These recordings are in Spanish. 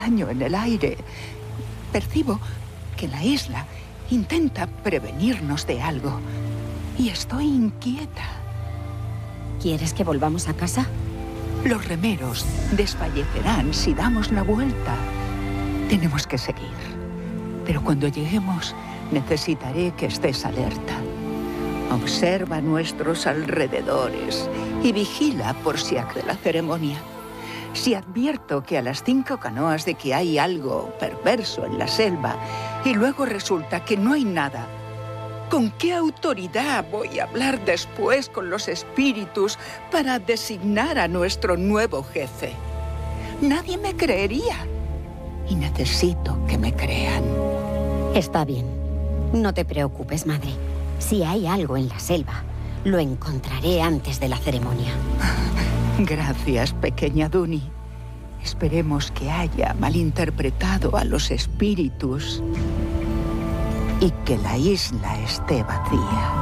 Año en el aire. Percibo que la isla intenta prevenirnos de algo. Y estoy inquieta. ¿Quieres que volvamos a casa? Los remeros desfallecerán si damos la vuelta. Tenemos que seguir. Pero cuando lleguemos, necesitaré que estés alerta. Observa nuestros alrededores y vigila por si hace la ceremonia. Si advierto que a las 5 canoas de que hay algo perverso en la selva y luego resulta que no hay nada, ¿con qué autoridad voy a hablar después con los espíritus para designar a nuestro nuevo jefe? Nadie me creería y necesito que me crean. Está bien. No te preocupes, madre. Si hay algo en la selva, lo encontraré antes de la ceremonia. Gracias, pequeña Duni. Esperemos que haya malinterpretado a los espíritus y que la isla esté vacía.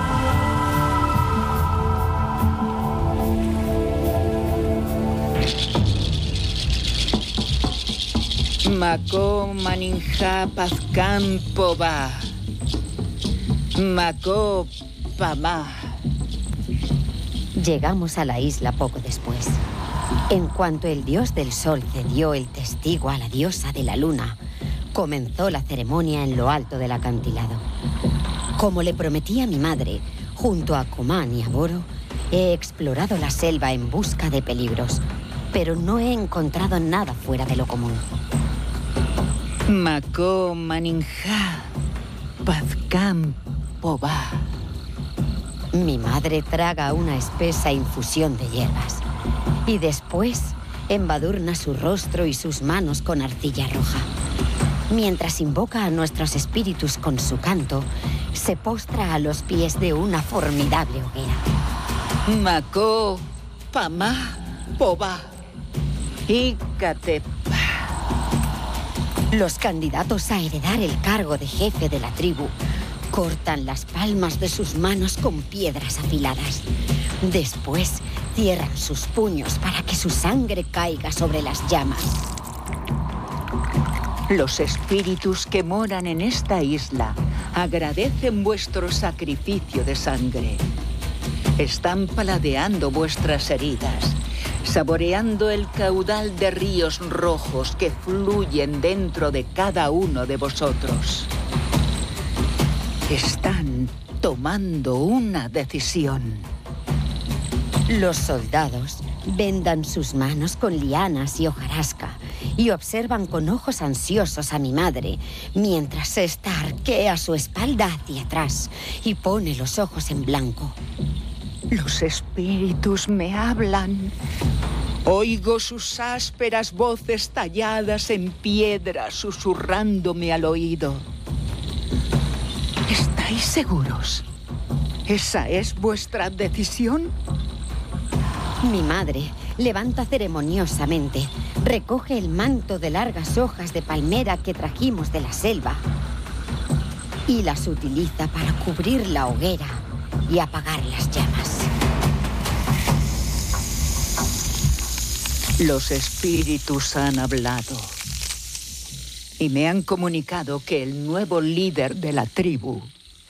Mako maninja pazkan poba. Mako pama. Llegamos a la isla poco después. En cuanto el dios del sol cedió el testigo a la diosa de la luna, comenzó la ceremonia en lo alto del acantilado. Como le prometí a mi madre, junto a Coman y a Boro, he explorado la selva en busca de peligros, pero no he encontrado nada fuera de lo común. Mako maninja pazkan poba. Mi madre traga una espesa infusión de hierbas y después embadurna su rostro y sus manos con arcilla roja. Mientras invoca a nuestros espíritus con su canto, se postra a los pies de una formidable hoguera. Mako pama poba. Ikatepa. Los candidatos a heredar el cargo de jefe de la tribu cortan las palmas de sus manos con piedras afiladas. Después cierran sus puños para que su sangre caiga sobre las llamas. Los espíritus que moran en esta isla agradecen vuestro sacrificio de sangre. Están paladeando vuestras heridas, saboreando el caudal de ríos rojos que fluyen dentro de cada uno de vosotros. Están tomando una decisión. Los soldados vendan sus manos con lianas y hojarasca y observan con ojos ansiosos a mi madre mientras ésta arquea su espalda hacia atrás y pone los ojos en blanco. Los espíritus me hablan. Oigo sus ásperas voces talladas en piedra susurrándome al oído. ¿Estáis seguros? ¿Esa es vuestra decisión? Mi madre levanta ceremoniosamente, recoge el manto de largas hojas de palmera que trajimos de la selva y las utiliza para cubrir la hoguera y apagar las llamas. Los espíritus han hablado y me han comunicado que el nuevo líder de la tribu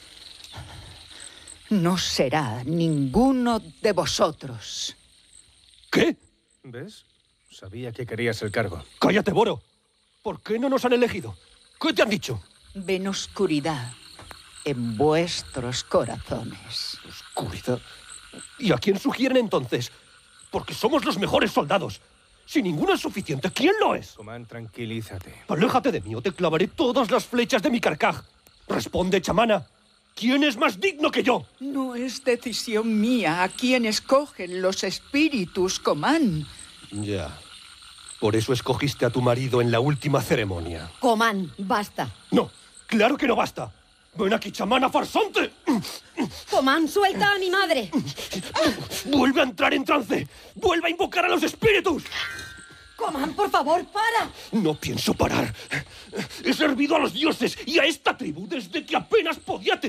no será ninguno de vosotros. ¿Qué? ¿Ves? Sabía que querías el cargo. ¡Cállate, Boro! ¿Por qué no nos han elegido? ¿Qué te han dicho? Ven oscuridad en vuestros corazones. ¿Oscuridad? ¿Y a quién sugieren entonces? Porque somos los mejores soldados. Si ninguno es suficiente, ¿quién lo es? Coman, tranquilízate. Aléjate de mí o te clavaré todas las flechas de mi carcaj. Responde, chamana. ¿Quién es más digno que yo? No es decisión mía a quién escogen los espíritus, Coman. Ya. Por eso escogiste a tu marido en la última ceremonia. Coman, basta. No, claro que no basta. ¡Ven aquí, chamana farsante! Coman, suelta a mi madre. ¡Vuelve a entrar en trance! ¡Vuelve a invocar a los espíritus! Coman, por favor, para. No pienso parar. He servido a los dioses y a esta tribu desde que apenas podía tener